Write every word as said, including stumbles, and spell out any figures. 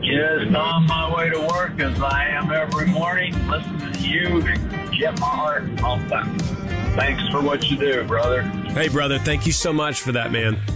Just on my way to work, as I am every morning, listening to you get my heart pumped up. Thanks for what you do, brother. Hey, brother, thank you so much for that, man.